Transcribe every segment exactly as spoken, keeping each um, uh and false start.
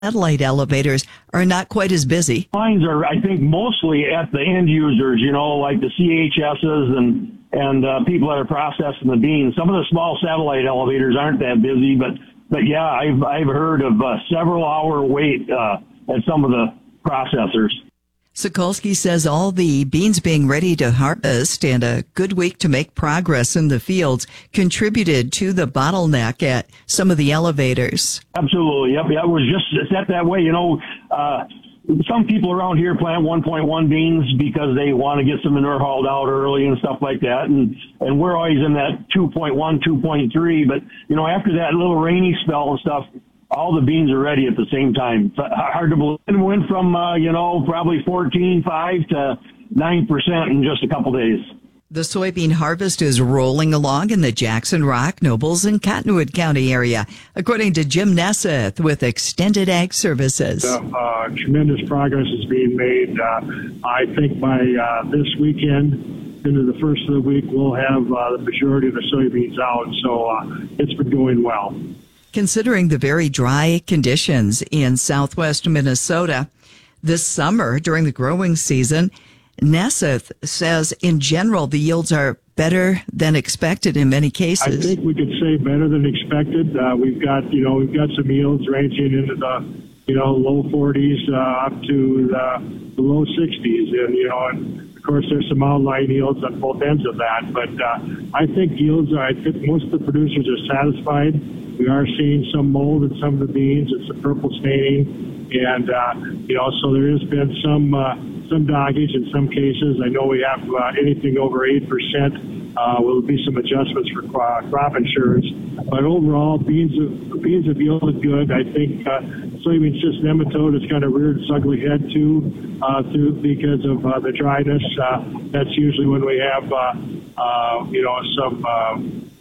satellite elevators are not quite as busy. Lines are, I think, mostly at the end users, you know, like the C H S's and and uh, people that are processing the beans. Some of the small satellite elevators aren't that busy, but but yeah, I've I've heard of uh, several hour wait uh, at some of the processors. Sokolsky says all the beans being ready to harvest and a good week to make progress in the fields contributed to the bottleneck at some of the elevators. Absolutely. Yep. Yeah, it was just set that way. You know, uh, some people around here plant one point one beans because they want to get some manure hauled out early and stuff like that. And, and we're always in that two point one, two point three. But, you know, after that little rainy spell and stuff, all the beans are ready at the same time. It's hard to believe. It went from, uh, you know, probably fourteen point five to nine percent in just a couple days. The soybean harvest is rolling along in the Jackson, Rock, Nobles, and Cottonwood County area, according to Jim Nesseth with Extended Ag Services. Uh, uh, tremendous progress is being made. Uh, I think by uh, this weekend, into the first of the week, we'll have uh, the majority of the soybeans out. So uh, it's been going well. Considering the very dry conditions in southwest Minnesota this summer during the growing season, Nesseth says in general the yields are better than expected in many cases. I think we could say better than expected. Uh, we've got, you know, we've got some yields ranging into the, you know, low forties uh, up to the, the low sixties, and you know, and of course there's some outlying yields on both ends of that. But uh, I think yields are. I think most of the producers are satisfied. We are seeing some mold in some of the beans. It's some purple staining, and uh, you know, so there has been some uh, some doggage in some cases. I know we have uh, anything over eight percent. Uh, will be some adjustments for crop insurance, but overall, beans have, beans have yielded good. I think uh, soybean cyst nematode has kind of reared its ugly head too, uh, through because of uh, the dryness. Uh, that's usually when we have, uh, uh, you know, some uh,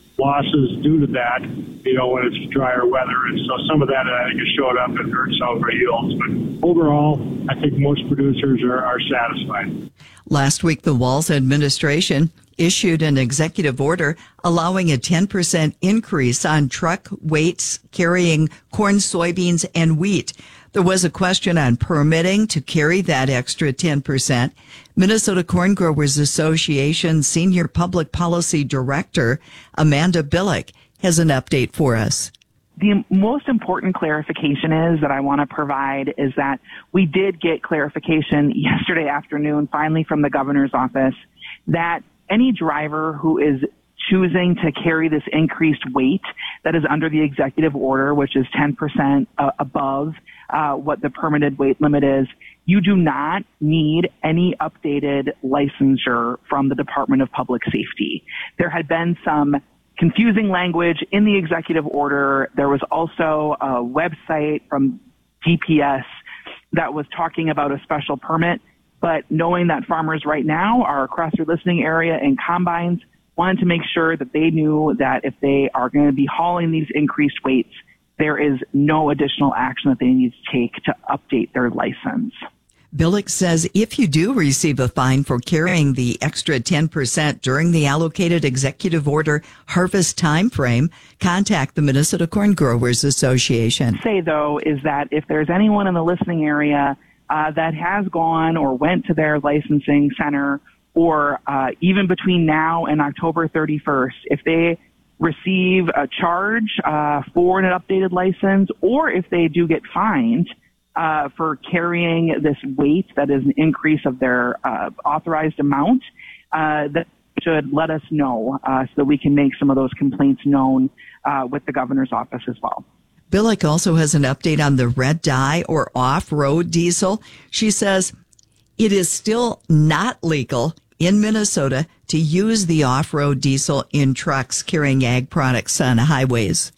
losses due to that. You know, when it's drier weather, and so some of that I think has showed up and hurt some of our yields. But overall, I think most producers are, are satisfied. Last week, the Walz administration issued an executive order allowing a ten percent increase on truck weights carrying corn, soybeans, and wheat. There was a question on permitting to carry that extra ten percent. Minnesota Corn Growers Association Senior Public Policy Director Amanda Billick has an update for us. The most important clarification is that I want to provide is that we did get clarification yesterday afternoon, finally from the governor's office, that any driver who is choosing to carry this increased weight that is under the executive order, which is ten percent uh, above uh, what the permitted weight limit is, you do not need any updated licensure from the Department of Public Safety. There had been some confusing language in the executive order. There was also a website from D P S that was talking about a special permit. But knowing that farmers right now are across their listening area and combines, wanted to make sure that they knew that if they are going to be hauling these increased weights, there is no additional action that they need to take to update their license. Billick says if you do receive a fine for carrying the extra ten percent during the allocated executive order harvest time frame, contact the Minnesota Corn Growers Association. Say, though, is that if there's anyone in the listening area uh, that has gone or went to their licensing center, or uh, even between now and October thirty-first, if they receive a charge uh, for an updated license, or if they do get fined, Uh, for carrying this weight that is an increase of their uh, authorized amount, uh, that should let us know uh, so that we can make some of those complaints known uh, with the governor's office as well. Billick also has an update on the red dye or off-road diesel. She says it is still not legal in Minnesota to use the off-road diesel in trucks carrying ag products on highways.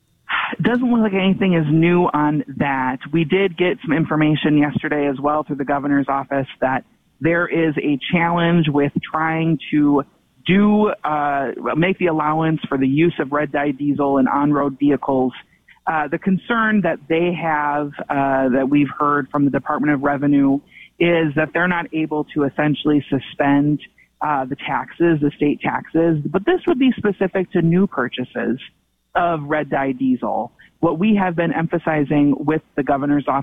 It doesn't look like anything is new on that. We did get some information yesterday as well through the governor's office that there is a challenge with trying to do uh, make the allowance for the use of red dye diesel in on-road vehicles. Uh, the concern that they have, uh, that we've heard from the Department of Revenue, is that they're not able to essentially suspend uh, the taxes, the state taxes, but this would be specific to new purchases of red dye diesel. what we have been emphasizing with the governor's office